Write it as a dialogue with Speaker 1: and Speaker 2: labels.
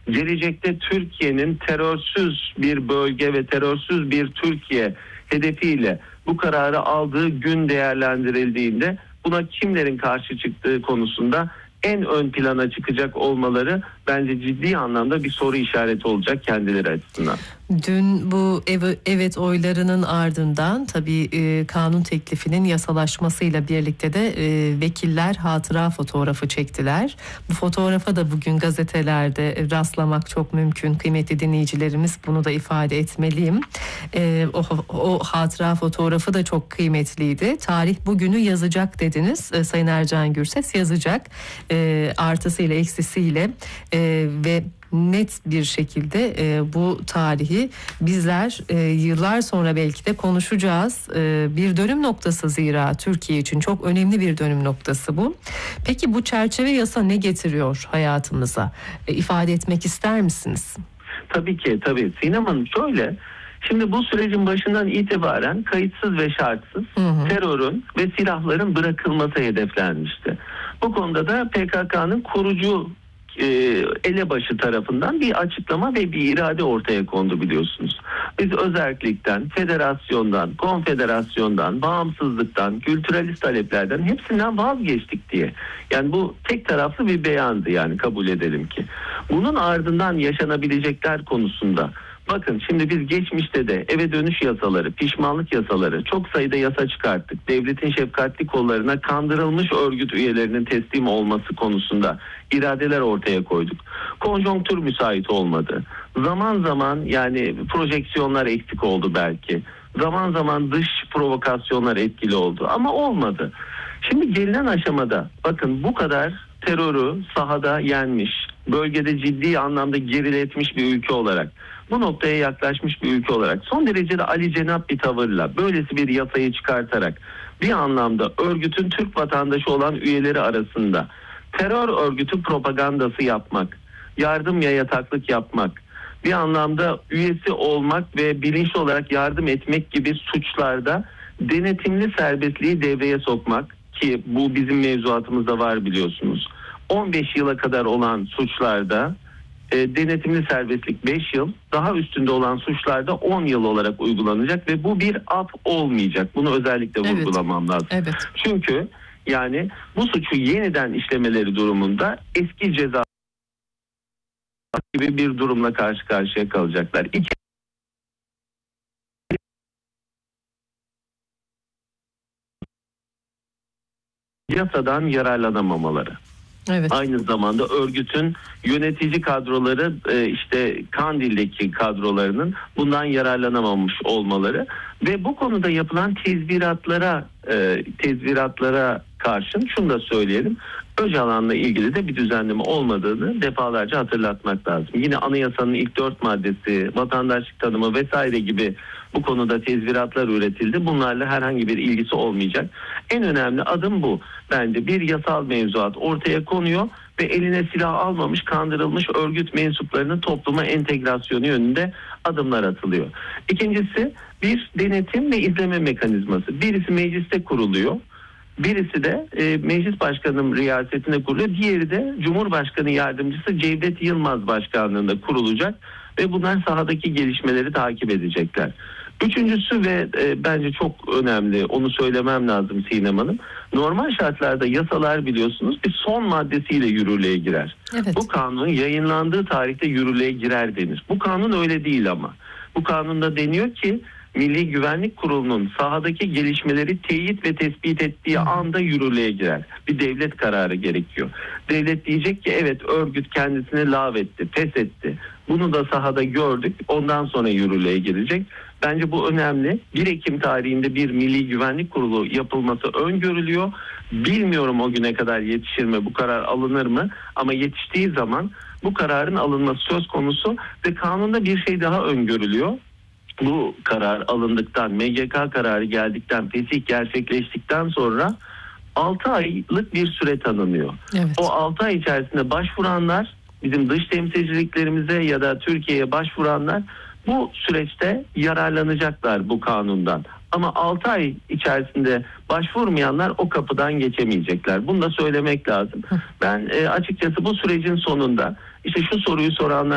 Speaker 1: gelecekte Türkiye'nin terörsüz bir bölge ve terörsüz bir Türkiye hedefiyle bu kararı aldığı gün değerlendirildiğinde buna kimlerin karşı çıktığı konusunda en ön plana çıkacak olmaları bence ciddi anlamda bir soru işareti olacak kendileri açısından.
Speaker 2: Dün bu evet oylarının ardından tabii kanun teklifinin yasalaşmasıyla birlikte de vekiller hatıra fotoğrafı çektiler. Bu fotoğrafa da bugün gazetelerde rastlamak çok mümkün. Kıymetli dinleyicilerimiz, bunu da ifade etmeliyim. O hatıra fotoğrafı da çok kıymetliydi. Tarih bugünü yazacak dediniz. Sayın Ercan Gürses yazacak. Artısıyla eksisiyle ve net bir şekilde bu tarihi bizler yıllar sonra belki de konuşacağız. Bir dönüm noktası, zira Türkiye için çok önemli bir dönüm noktası bu. Peki bu çerçeve yasa ne getiriyor hayatımıza? İfade etmek ister misiniz?
Speaker 1: Tabii ki, tabii. Sinem Hanım, şöyle. Şimdi bu sürecin başından itibaren kayıtsız ve şartsız terörün ve silahların bırakılması hedeflenmişti. Bu konuda da PKK'nın kurucu elebaşı tarafından bir açıklama ve bir irade ortaya kondu, biliyorsunuz. Biz özerklikten, federasyondan, konfederasyondan, bağımsızlıktan, kültüralist taleplerden hepsinden vazgeçtik diye. Yani bu tek taraflı bir beyandı, yani kabul edelim ki. Bunun ardından yaşanabilecekler konusunda, bakın şimdi biz geçmişte de eve dönüş yasaları, pişmanlık yasaları, çok sayıda yasa çıkarttık. Devletin şefkatli kollarına kandırılmış örgüt üyelerinin teslim olması konusunda iradeler ortaya koyduk. Konjonktür müsait olmadı. Zaman zaman yani projeksiyonlar eksik oldu belki. Zaman zaman dış provokasyonlar etkili oldu ama olmadı. Şimdi gelinen aşamada bakın, bu kadar terörü sahada yenmiş, bölgede ciddi anlamda geriletmiş bir ülke olarak, bu noktaya yaklaşmış bir ülke olarak son derece de alicenap bir tavırla böylesi bir yasayı çıkartarak bir anlamda örgütün Türk vatandaşı olan üyeleri arasında terör örgütü propagandası yapmak, yardım yataklık yapmak, bir anlamda üyesi olmak ve bilinçli olarak yardım etmek gibi suçlarda denetimli serbestliği devreye sokmak, ki bu bizim mevzuatımızda var biliyorsunuz. 15 yıla kadar olan suçlarda denetimli serbestlik 5 yıl, daha üstünde olan suçlarda 10 yıl olarak uygulanacak ve bu bir af olmayacak. Bunu özellikle vurgulamam lazım. Evet. Çünkü yani bu suçu yeniden işlemeleri durumunda eski ceza gibi bir durumla karşı karşıya kalacaklar. Yasadan yararlanamamaları. Evet. Aynı zamanda örgütün yönetici kadroları, işte Kandil'deki kadrolarının bundan yararlanamamış olmaları ve bu konuda yapılan tezviratlara karşın şunu da söyleyelim. Öcalan'la ilgili de bir düzenleme olmadığını defalarca hatırlatmak lazım. Yine anayasanın ilk 4 maddesi, vatandaşlık tanımı vesaire gibi bu konuda tezviratlar üretildi. Bunlarla herhangi bir ilgisi olmayacak. En önemli adım bu. Bence bir yasal mevzuat ortaya konuyor ve eline silah almamış, kandırılmış örgüt mensuplarının topluma entegrasyonu yönünde adımlar atılıyor. İkincisi, bir denetim ve izleme mekanizması. Birisi mecliste kuruluyor. Birisi de meclis başkanının riyasetinde kuruluyor. Diğeri de Cumhurbaşkanı Yardımcısı Cevdet Yılmaz başkanlığında kurulacak ve bunlar sahadaki gelişmeleri takip edecekler. Üçüncüsü ve bence çok önemli, onu söylemem lazım Sinem Hanım. Normal şartlarda yasalar biliyorsunuz bir son maddesiyle yürürlüğe girer. Evet. Bu kanun yayınlandığı tarihte yürürlüğe girer denir. Bu kanun öyle değil ama. Bu kanunda deniyor ki Milli Güvenlik Kurulu'nun sahadaki gelişmeleri teyit ve tespit ettiği anda yürürlüğe girer. Bir devlet kararı gerekiyor. Devlet diyecek ki evet, örgüt kendisini lağvetti, feshetti. Bunu da sahada gördük. Ondan sonra yürürlüğe girecek. Bence bu önemli. 1 Ekim tarihinde bir Milli Güvenlik Kurulu yapılması öngörülüyor. Bilmiyorum o güne kadar yetişir mi, bu karar alınır mı? Ama yetiştiği zaman bu kararın alınması söz konusu ve kanunda bir şey daha öngörülüyor. Bu karar alındıktan, MGK kararı geldikten, fesih gerçekleştikten sonra 6 aylık bir süre tanınıyor. Evet. O 6 ay içerisinde başvuranlar, bizim dış temsilciliklerimize ya da Türkiye'ye başvuranlar bu süreçte yararlanacaklar bu kanundan. Ama 6 ay içerisinde başvurmayanlar o kapıdan geçemeyecekler. Bunu da söylemek lazım. Ben açıkçası bu sürecin sonunda işte şu soruyu soranlar